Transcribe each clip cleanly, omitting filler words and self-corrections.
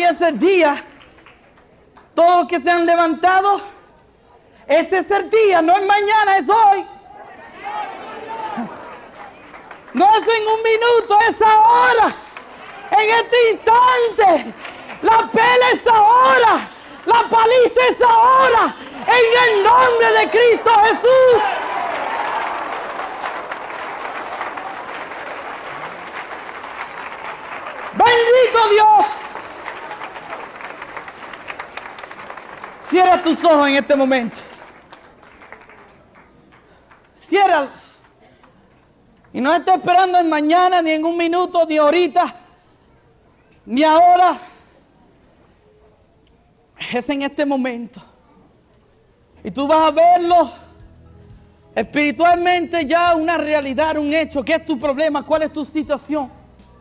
es el día. Todos los que se han levantado, este es el día, no es mañana, es hoy. No es en un minuto, es ahora. En este instante. La pelea es ahora. La paliza es ahora. En el nombre de Cristo Jesús. Bendito Dios. Cierra tus ojos en este momento. Ciérralos. Y no estés esperando en mañana, ni en un minuto, ni ahorita, ni ahora. Es en este momento. Y tú vas a verlo espiritualmente ya una realidad, un hecho. ¿Qué es tu problema? ¿Cuál es tu situación?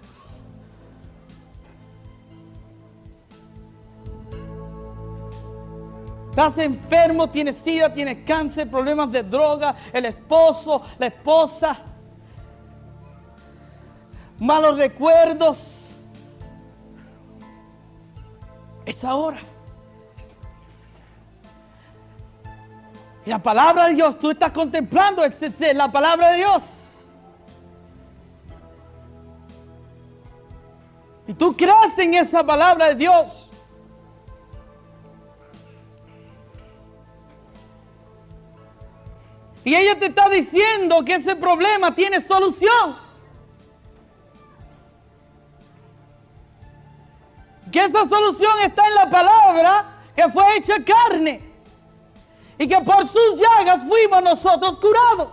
Estás enfermo, tienes sida, tienes cáncer, problemas de droga, el esposo, la esposa, malos recuerdos. Es ahora. Y la palabra de Dios, tú estás contemplando la palabra de Dios. Y tú crees en esa palabra de Dios. Y ella te está diciendo que ese problema tiene solución. Que esa solución está en la palabra que fue hecha carne. Y que por sus llagas fuimos nosotros curados.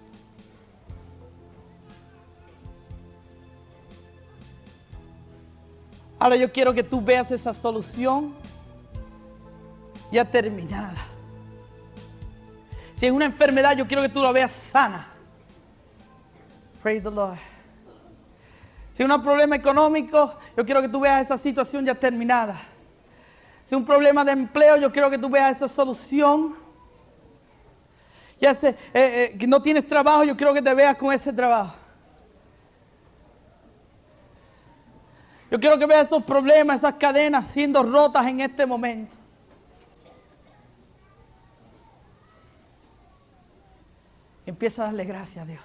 Ahora yo quiero que tú veas esa solución ya terminada. Si es una enfermedad, yo quiero que tú la veas sana. Praise the Lord. Si es un problema económico, yo quiero que tú veas esa situación ya terminada. Si es un problema de empleo, yo quiero que tú veas esa solución. Ya sé, que no tienes trabajo, yo quiero que te veas con ese trabajo. Yo quiero que veas esos problemas, esas cadenas siendo rotas en este momento. Empieza a darle gracias a Dios.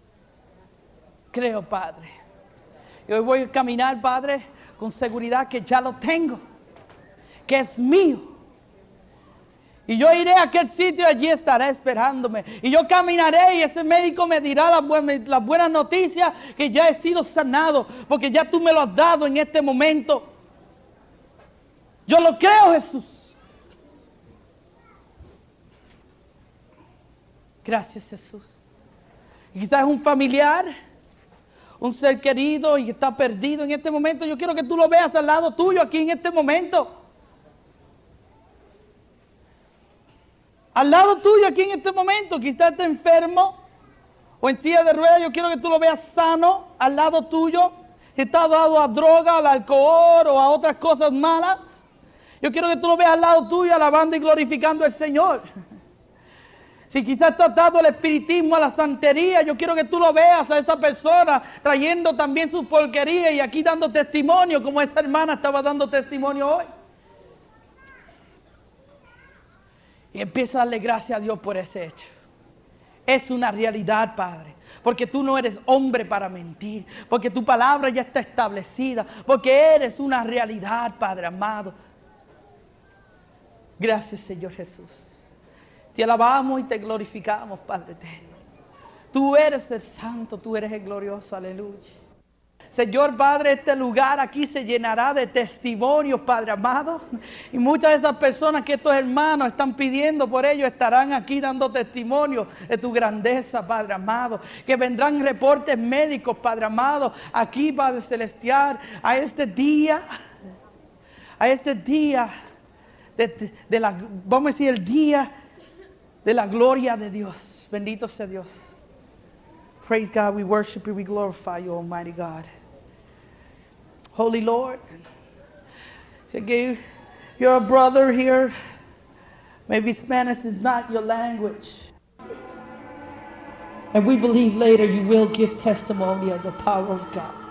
Creo, Padre. Y hoy voy a caminar, Padre, con seguridad que ya lo tengo. Que es mío. Y yo iré a aquel sitio y allí estará esperándome. Y yo caminaré y ese médico me dirá las buenas noticias que ya he sido sanado. Porque ya tú me lo has dado en este momento. Yo lo creo, Jesús. Gracias, Jesús. Y quizás es un familiar, un ser querido y está perdido en este momento. Yo quiero que tú lo veas al lado tuyo aquí en este momento. Al lado tuyo aquí en este momento. Quizás está enfermo o en silla de ruedas. Yo quiero que tú lo veas sano al lado tuyo. Que está dado a droga, al alcohol o a otras cosas malas. Yo quiero que tú lo veas al lado tuyo alabando y glorificando al Señor. Si quizás está atado al espiritismo, a la santería, yo quiero que tú lo veas a esa persona trayendo también sus porquerías y aquí dando testimonio, como esa hermana estaba dando testimonio hoy. Y empieza a darle gracias a Dios por ese hecho. Es una realidad, Padre. Porque tú no eres hombre para mentir. Porque tu palabra ya está establecida. Porque eres una realidad, Padre amado. Gracias, Señor Jesús. Te alabamos y te glorificamos, Padre eterno. Tú eres el santo, tú eres el glorioso, aleluya. Señor Padre, este lugar aquí se llenará de testimonios, Padre amado. Y muchas de esas personas que estos hermanos están pidiendo por ellos estarán aquí dando testimonio de tu grandeza, Padre amado. Que vendrán reportes médicos, Padre amado, aquí, Padre celestial, a este día de la, vamos a decir, el día de la gloria de Dios. Bendito sea Dios. Praise God, we worship you, we glorify you, Almighty God. Holy Lord, so you're a brother here. Maybe Spanish is not your language. And we believe later you will give testimony of the power of God.